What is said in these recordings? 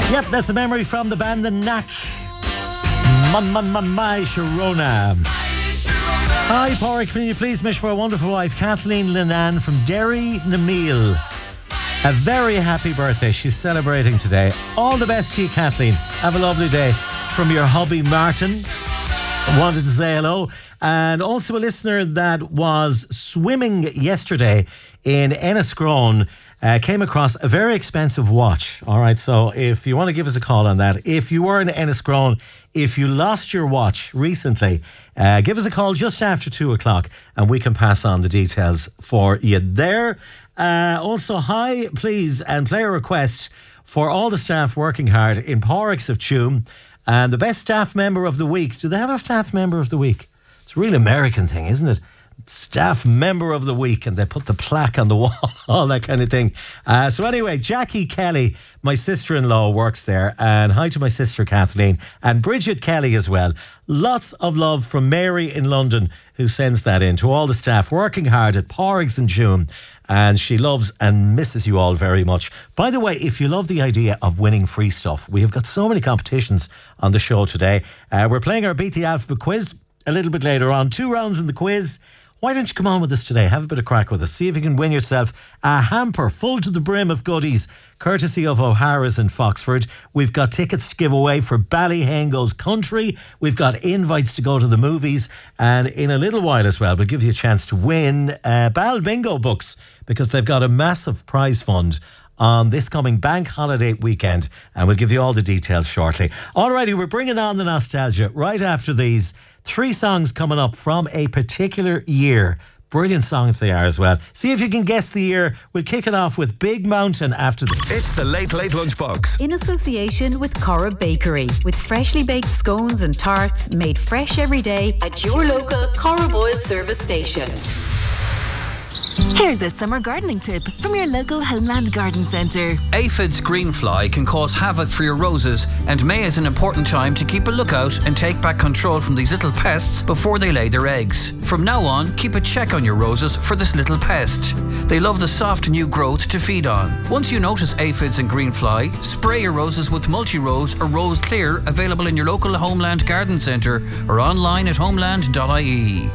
Yep, that's a memory from the band The Knack. My Sharona. Hi, Porrick, can you please wish for a wonderful wife, Kathleen Linan from Derry Namil, a very happy birthday. She's celebrating today. All the best to you, Kathleen. Have a lovely day. From your hubby, Martin. Wanted to say hello. And also a listener that was swimming yesterday in Enniscrone came across a very expensive watch. All right, so if you want to give us a call on that, if you were in Enniscrone, if you lost your watch recently, give us a call just after 2 o'clock and we can pass on the details for you there. Also, hi, please, and play a request for all the staff working hard in Porricks of Tuam. And the best staff member of the week. Do they have a staff member of the week? It's a real American thing, isn't it? Staff member of the week, and they put the plaque on the wall, all that kind of thing. So anyway, Jackie Kelly, my sister-in-law, works there, and hi to my sister Kathleen and Bridget Kelly as well. Lots of love from Mary in London, who sends that in to all the staff working hard at Porricks and Tuam, and she loves and misses you all very much. By the way, if you love the idea of winning free stuff, we have got so many competitions on the show today. We're playing our Beat the Alphabet quiz a little bit later on. 2 rounds in the quiz. Why don't you come on with us today? Have a bit of crack with us. See if you can win yourself a hamper full to the brim of goodies, courtesy of O'Hara's in Foxford. We've got tickets to give away for Ballyhango's Country. We've got invites to go to the movies. And in a little while as well, we'll give you a chance to win Bal Bingo books, because they've got a massive prize fund on this coming bank holiday weekend, and we'll give you all the details shortly. Alrighty, we're bringing on the nostalgia right after these 3 songs coming up from a particular year. Brilliant songs they are as well. See if you can guess the year. We'll kick it off with Big Mountain after this. It's the Late Late Lunchbox. In association with Cora Bakery, with freshly baked scones and tarts made fresh every day at your local Cora Boyle service station. Here's a summer gardening tip from your local Homeland Garden Centre. Aphids greenfly can cause havoc for your roses, and May is an important time to keep a lookout and take back control from these little pests before they lay their eggs. From now on, keep a check on your roses for this little pest. They love the soft new growth to feed on. Once you notice aphids and greenfly, spray your roses with Multi-Rose or Rose Clear, available in your local Homeland Garden Centre or online at homeland.ie.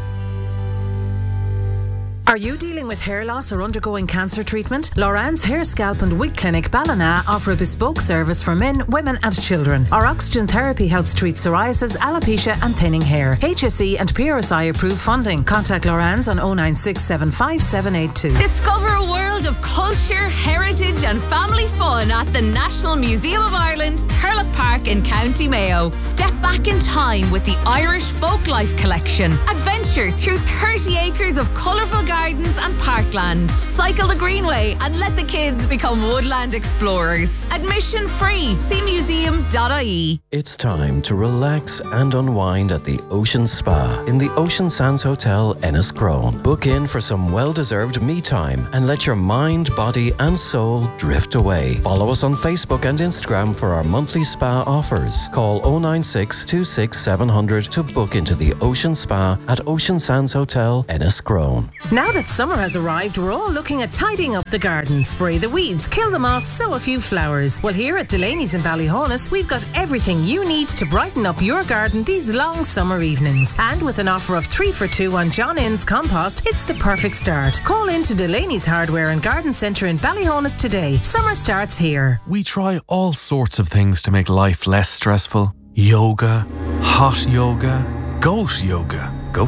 Are you dealing with hair loss or undergoing cancer treatment? Loran's Hair, Scalp and Wig Clinic Ballina offer a bespoke service for men, women and children. Our oxygen therapy helps treat psoriasis, alopecia and thinning hair. HSE and PRSI approved funding. Contact Loran's on 096755782. Discover a world of culture, heritage and family fun at the National Museum of Ireland, Thurlock Park in County Mayo. Step back in time with the Irish Folklife Collection. Adventure through 30 acres of colourful gardens and parkland. Cycle the Greenway and let the kids become woodland explorers. Admission free. See museum.ie. It's time to relax and unwind at the Ocean Spa in the Ocean Sands Hotel, Enniscrone. Book in for some well-deserved me time and let your mind, body and soul drift away. Follow us on Facebook and Instagram for our monthly spa offers. Call 096 26 700 to book into the Ocean Spa at Ocean Sands Hotel, Enniscrone. Now that summer has arrived, we're all looking at tidying up the garden. Spray the weeds, kill the moss, sow a few flowers. Well, here at Delaney's in Ballyhonus, we've got everything you need to brighten up your garden these long summer evenings. And with an offer of 3 for 2 on John Innes compost, it's the perfect start. Call in to Delaney's Hardware and Garden Centre in Ballyhonus today. Summer starts here. We try all sorts of things to make life less stressful. Yoga, hot yoga, goat yoga.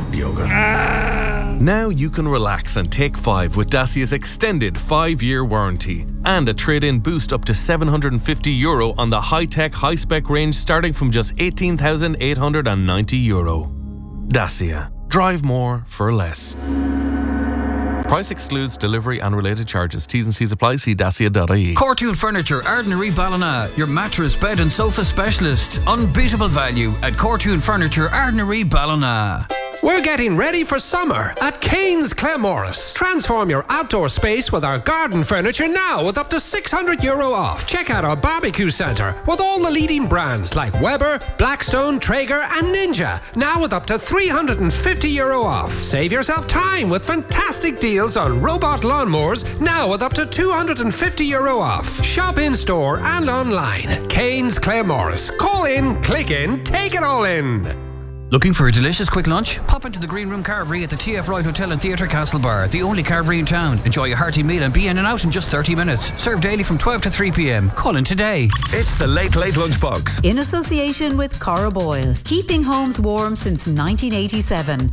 Now you can relax and take 5 with Dacia's extended 5-year warranty and a trade-in boost up to €750 on the high-tech, high-spec range starting from just €18,890. Dacia. Drive more for less. Price excludes delivery and related charges. T's and C's apply. See dacia.ie. Cortoon Furniture, Ardnary Ballina, your mattress, bed and sofa specialist. Unbeatable value at Cortoon Furniture, Ardnary Ballina. We're getting ready for summer at Kane's Claremorris. Transform your outdoor space with our garden furniture now with up to €600 off. Check out our barbecue centre with all the leading brands like Weber, Blackstone, Traeger and Ninja. Now with up to €350 off. Save yourself time with fantastic deals on robot lawnmowers now with up to €250 off. Shop in store and online. Kane's Claremorris. Call in, click in, take it all in. Looking for a delicious quick lunch? Pop into the Green Room Carvery at the TF Royal Hotel and Theatre Castlebar, the only carvery in town. Enjoy a hearty meal and be in and out in just 30 minutes. Served daily from 12 to 3 p.m. Call in today. It's the Late Late Lunchbox. In association with Cora Boyle. Keeping homes warm since 1987.